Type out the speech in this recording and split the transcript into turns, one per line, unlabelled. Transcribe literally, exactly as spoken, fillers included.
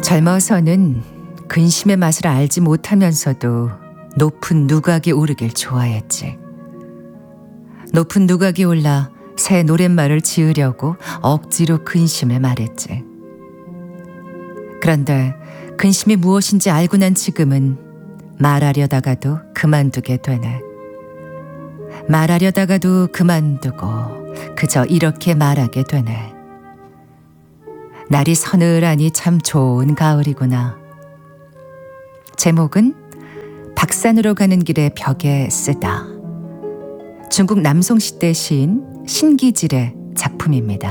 젊어서는 근심의 맛을 알지 못하면서도 높은 누각에 오르길 좋아했지. 높은 누각에 올라 새 노랫말을 지으려고 억지로 근심을 말했지. 그런데 근심이 무엇인지 알고 난 지금은 말하려다가도 그만두게 되네. 말하려다가도 그만두고 그저 이렇게 말하게 되네. 날이 서늘하니 참 좋은 가을이구나. 제목은 박산으로 가는 길의 벽에 쓰다. 중국 남송시대 시인 신기질의 작품입니다.